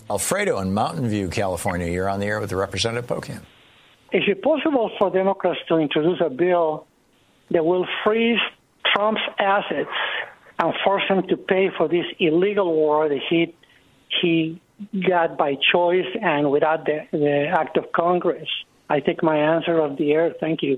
Alfredo in Mountain View, California. You're on the air with the Representative Pocan. Is it possible for Democrats to introduce a bill that will freeze Trump's assets and force him to pay for this illegal war that he got by choice and without the act of Congress? I take my answer off the air. Thank you.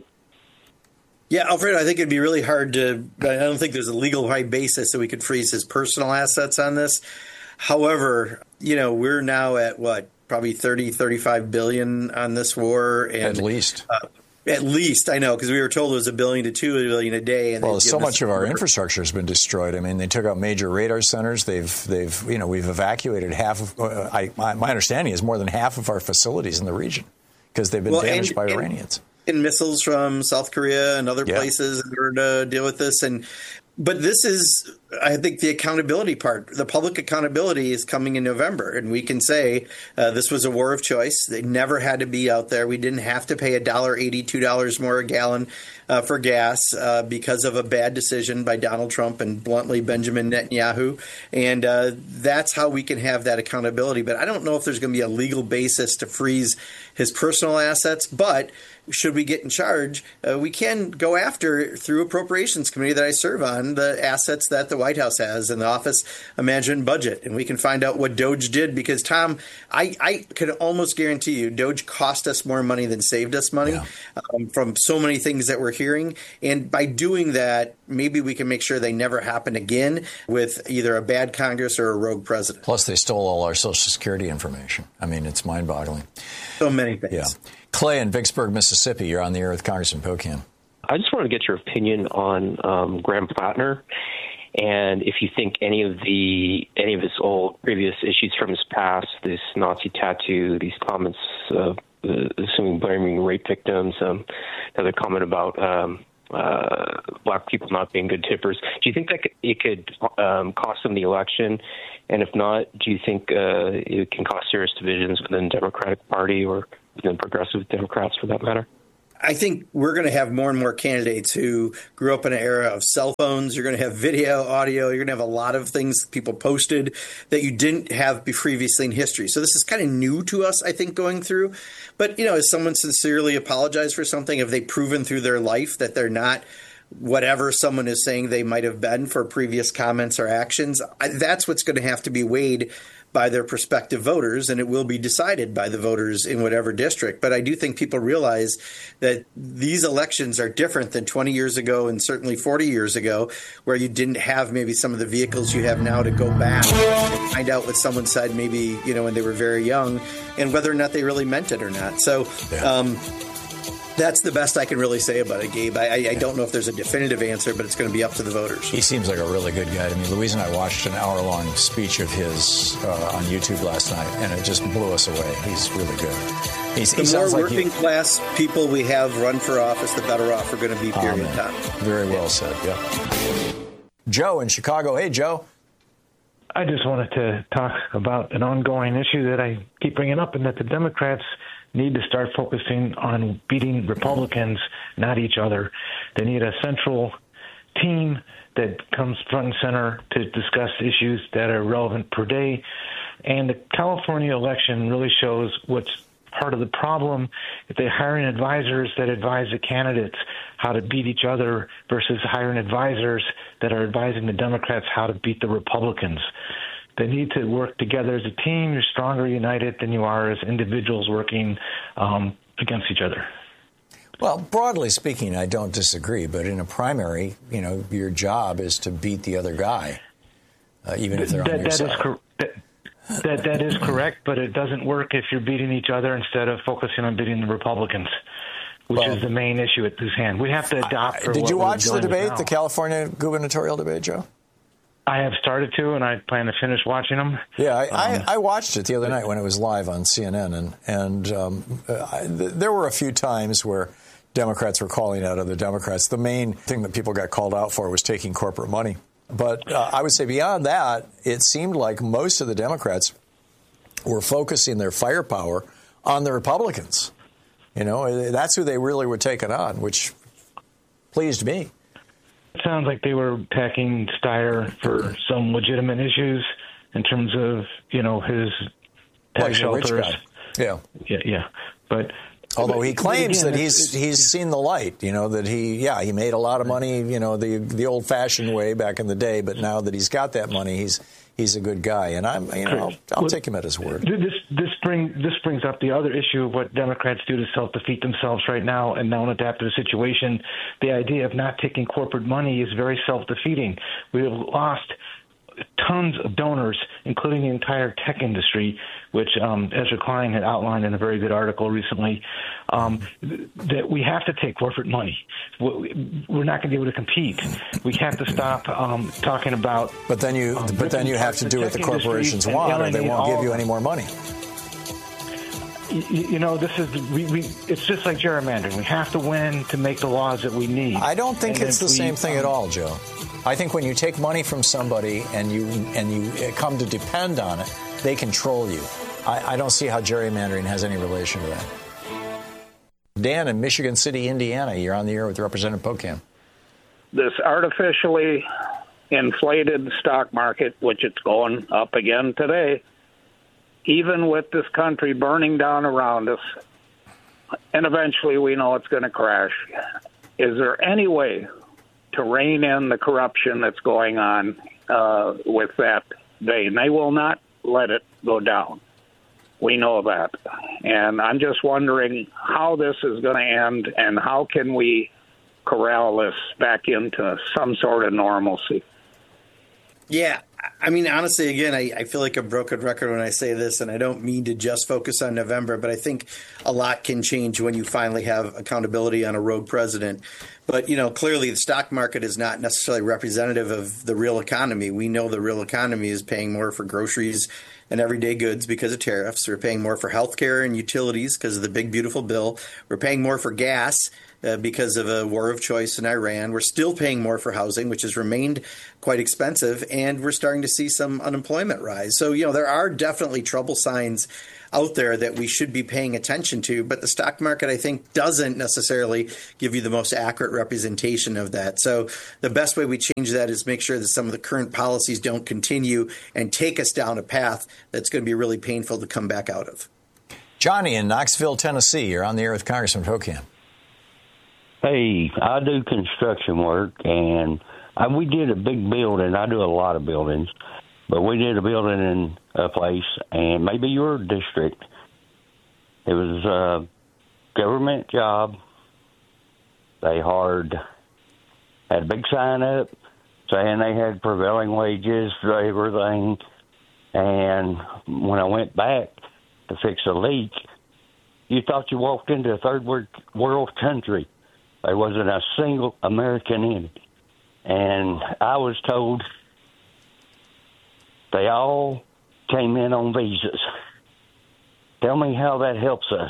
Yeah, Alfredo, I think it'd be really hard to – I don't think there's a legal right basis that we could freeze his personal assets on this. However, we're now at what, probably 30, 35 billion on this war. And, at least. At least, I know, because we were told it was $1 billion to $2 billion a day. And well, so much of our infrastructure has been destroyed. I mean, they took out major radar centers. We've evacuated half of. My understanding is more than half of our facilities in the region because they've been damaged by Iranians. And missiles from South Korea and other places in order to deal with this. But this is, I think, the accountability part. The public accountability is coming in November, and we can say this was a war of choice. They never had to be out there. We didn't have to pay $1.80, $2 more a gallon for gas because of a bad decision by Donald Trump and, bluntly, Benjamin Netanyahu. And that's how we can have that accountability. But I don't know if there's going to be a legal basis to freeze his personal assets. But should we get in charge, we can go after, through Appropriations Committee that I serve on, the assets that the White House has in the Office of Management Budget. And we can find out what DOGE did because, Tom, I could almost guarantee you DOGE cost us more money than saved us money from so many things that we're hearing. And by doing that, maybe we can make sure they never happen again with either a bad Congress or a rogue president. Plus, they stole all our Social Security information. I mean, it's mind-boggling. So many things. Yeah. Clay in Vicksburg, Mississippi. You're on the air with Congressman Pocan. I just wanted to get your opinion on Graham Plattner, and if you think any of his old previous issues from his past, this Nazi tattoo, these comments, assuming blaming rape victims, another comment about black people not being good tippers. Do you think that it could cost him the election? And if not, do you think it can cause serious divisions within the Democratic Party or within progressive Democrats, for that matter? I think we're going to have more and more candidates who grew up in an era of cell phones. You're going to have video, audio. You're going to have a lot of things people posted that you didn't have previously in history. So this is kind of new to us, I think, going through. But, has someone sincerely apologized for something? Have they proven through their life that they're not whatever someone is saying they might have been for previous comments or actions? That's what's going to have to be weighed by their prospective voters, and it will be decided by the voters in whatever district. But I do think people realize that these elections are different than 20 years ago and certainly 40 years ago, where you didn't have maybe some of the vehicles you have now to go back and find out what someone said maybe, when they were very young and whether or not they really meant it or not. So that's the best I can really say about it, Gabe. I don't know if there's a definitive answer, but it's going to be up to the voters. He seems like a really good guy to me. Louise and I watched an hour-long speech of his on YouTube last night, and it just blew us away. He's really good. The more working-class people we have run for office, the better off we're going to be, period, Tom. Very well said, yeah. Joe in Chicago. Hey, Joe. I just wanted to talk about an ongoing issue that I keep bringing up, and that the Democrats need to start focusing on beating Republicans, not each other. They need a central team that comes front and center to discuss issues that are relevant per day. And the California election really shows what's part of the problem. If they're hiring advisors that advise the candidates how to beat each other versus hiring advisors that are advising the Democrats how to beat the Republicans. They need to work together as a team. You're stronger united than you are as individuals working against each other. Well, broadly speaking, I don't disagree. But in a primary, your job is to beat the other guy, even if they're on your side. That is correct, but it doesn't work if you're beating each other instead of focusing on beating the Republicans, which is the main issue at this hand. We have to adopt. Did you watch the debate, the California gubernatorial debate, Joe? I have started to, and I plan to finish watching them. Yeah, I watched it the other night when it was live on CNN, and there were a few times where Democrats were calling out other Democrats. The main thing that people got called out for was taking corporate money. But I would say beyond that, it seemed like most of the Democrats were focusing their firepower on the Republicans. That's who they really were taking on, which pleased me. It sounds like they were attacking Steyer for some legitimate issues in terms of, his tax Rich shelters. guy. Yeah. Yeah. But although he claims again, that he's seen the light, that he made a lot of money, the old-fashioned way back in the day, but now that he's got that money, he's a good guy, and I'll take him at his word. This brings up the other issue of what Democrats do to self-defeat themselves right now and don't adapt to the situation. The idea of not taking corporate money is very self-defeating. We have lost tons of donors, including the entire tech industry, which Ezra Klein had outlined in a very good article recently, that we have to take corporate money. We're not going to be able to compete. We have to stop talking about. But then you have to do what the corporations want, or they won't give you any more money. This is it's just like gerrymandering. We have to win to make the laws that we need. I don't think it's the same thing at all, Joe. I think when you take money from somebody and you come to depend on it, they control you. I don't see how gerrymandering has any relation to that. Dan in Michigan City, Indiana, you're on the air with Representative Pocan. This artificially inflated stock market, which it's going up again today, even with this country burning down around us, and eventually we know it's going to crash. Is there any way to rein in the corruption that's going on with that vein? They will not let it go down. We know that. And I'm just wondering how this is going to end and how can we corral this back into some sort of normalcy. Yeah. I mean, honestly, again, I feel like a broken record when I say this, and I don't mean to just focus on November, but I think a lot can change when you finally have accountability on a rogue president. But, clearly the stock market is not necessarily representative of the real economy. We know the real economy is paying more for groceries and everyday goods because of tariffs. We're paying more for health care and utilities because of the big, beautiful bill. We're paying more for gas because of a war of choice in Iran. We're still paying more for housing, which has remained quite expensive, and we're starting to see some unemployment rise. So, there are definitely trouble signs out there that we should be paying attention to, but the stock market, I think, doesn't necessarily give you the most accurate representation of that. So the best way we change that is make sure that some of the current policies don't continue and take us down a path that's going to be really painful to come back out of. Johnny in Knoxville, Tennessee, you're on the air with Congressman Pocan. Hey, I do construction work, and we did a big building. I do a lot of buildings, but we did a building in a place, and maybe your district. It was a government job. They had a big sign up saying they had prevailing wages for everything. And when I went back to fix a leak, you thought you walked into a third world country. There wasn't a single American in it. And I was told they all came in on visas. Tell me how that helps us.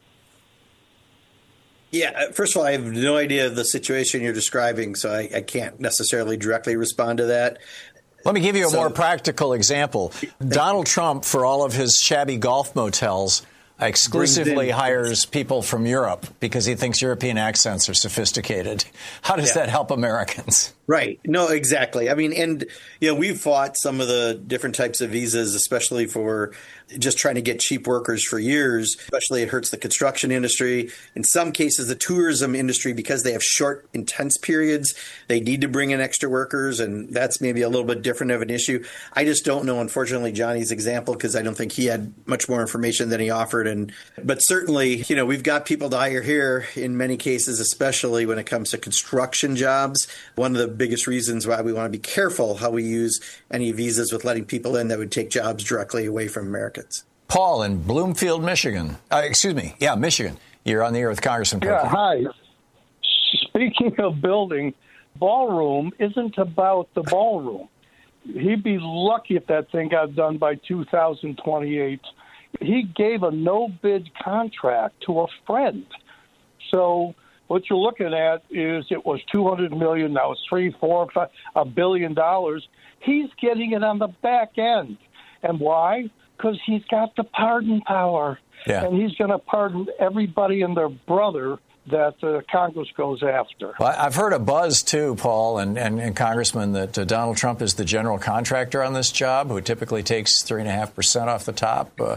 Yeah, first of all, I have no idea of the situation you're describing, so I can't necessarily directly respond to that. Let me give you a more practical example. Donald Trump, for all of his shabby golf motels, exclusively hires people from Europe because he thinks European accents are sophisticated. How does that help Americans? Right. No, exactly. I mean, and, we've fought some of the different types of visas, especially for just trying to get cheap workers for years. Especially it hurts the construction industry. In some cases, the tourism industry, because they have short, intense periods, they need to bring in extra workers, and that's maybe a little bit different of an issue. I just don't know, unfortunately, Johnny's example, because I don't think he had much more information than he offered. But certainly, we've got people to hire here in many cases, especially when it comes to construction jobs. One of the biggest reasons why we want to be careful how we use any visas with letting people in that would take jobs directly away from Americans. Paul in Bloomfield, Michigan. Michigan. You're on the air with Congressman Pocan. Yeah, hi. Speaking of building, ballroom isn't about the ballroom. He'd be lucky if that thing got done by 2028. He gave a no-bid contract to a friend. So what you're looking at is it was $200 million, now it's $3, $4, $5, $1 billion. He's getting it on the back end. And why? Because he's got the pardon power. Yeah. And he's going to pardon everybody and their brother that Congress goes after. Well, I've heard a buzz, too, Paul and Congressman, that Donald Trump is the general contractor on this job, who typically takes 3.5% off the top. Paul,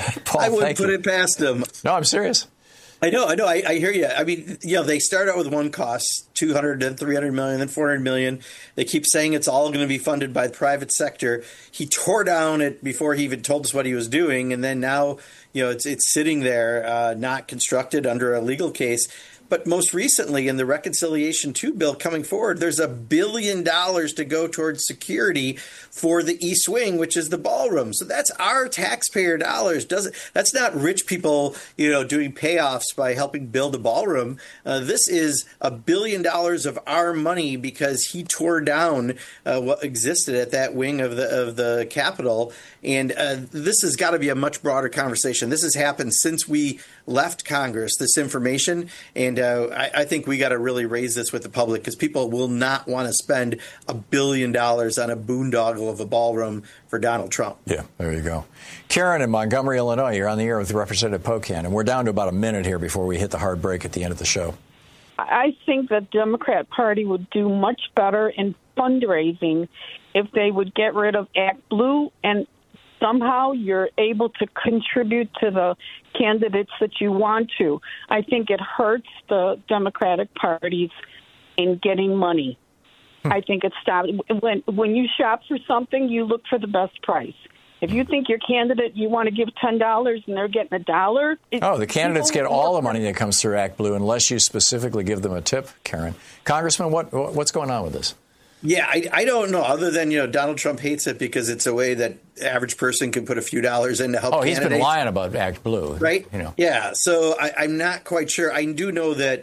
I wouldn't put it past him. No, I'm serious. I know. I hear you. I mean, they start out with one cost, 200, then 300 million, then 400 million. They keep saying it's all going to be funded by the private sector. He tore down it before he even told us what he was doing, and then now, it's sitting there, not constructed under a legal case. But most recently, in the Reconciliation 2 bill coming forward, there's $1 billion to go towards security for the East Wing, which is the ballroom. So that's our taxpayer dollars. That's not rich people, doing payoffs by helping build a ballroom. This is $1 billion of our money because he tore down what existed at that wing of the Capitol. And this has got to be a much broader conversation. This has happened since we left Congress, this information. And I think we got to really raise this with the public, because people will not want to spend $1 billion on a boondoggle of a ballroom for Donald Trump. Yeah, there you go. Karen in Montgomery, Illinois, you're on the air with Representative Pocan, and we're down to about a minute here before we hit the hard break at the end of the show. I think the Democrat Party would do much better in fundraising if they would get rid of Act Blue, and somehow you're able to contribute to the candidates that you want to. I think it hurts the Democratic parties in getting money. I think it stops. When you shop for something, you look for the best price. If you think your candidate, you want to give $10 and they're getting $1. The candidates get all the money that comes through Act Blue unless you specifically give them a tip, Karen. Congressman, what's going on with this? Yeah, I don't know, other than, Donald Trump hates it because it's a way that average person can put a few dollars in to help candidates. He's been lying about Act Blue. Right? Yeah, so I'm not quite sure. I do know that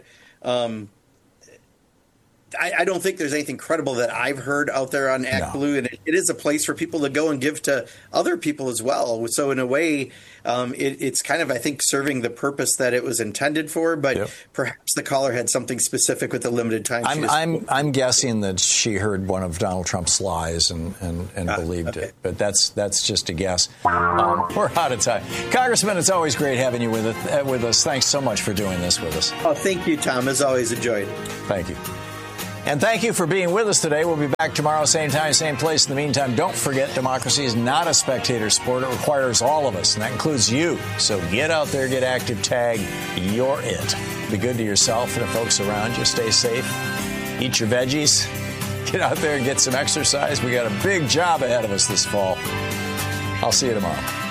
I don't think there's anything credible that I've heard out there on Act Blue, and it is a place for people to go and give to other people as well. So in a way, it's kind of, I think, serving the purpose that it was intended for, but perhaps the caller had something specific with the limited time. I'm guessing that she heard one of Donald Trump's lies and believed it, but that's just a guess. We're out of time. Congressman, it's always great having you with us. Thanks so much for doing this with us. Oh, thank you, Tom. As always, enjoyed. Thank you. And thank you for being with us today. We'll be back tomorrow, same time, same place. In the meantime, don't forget, democracy is not a spectator sport. It requires all of us, and that includes you. So get out there, get active, tag, you're it. Be good to yourself and the folks around you. Stay safe. Eat your veggies. Get out there and get some exercise. We got a big job ahead of us this fall. I'll see you tomorrow.